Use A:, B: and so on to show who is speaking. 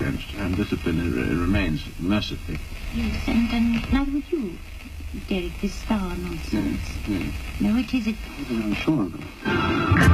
A: extent, and discipline remains mercifully.
B: Yes, and neither would you, Derek, this star nonsense.
A: Yes.
B: No, it isn't.
A: I'm sure of it.